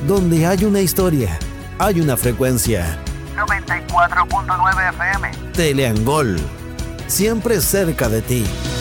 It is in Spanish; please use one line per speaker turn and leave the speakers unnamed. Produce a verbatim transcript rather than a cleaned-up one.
Donde hay una historia, hay una frecuencia.
noventa y cuatro punto nueve F M.
Teleangol, siempre cerca de ti.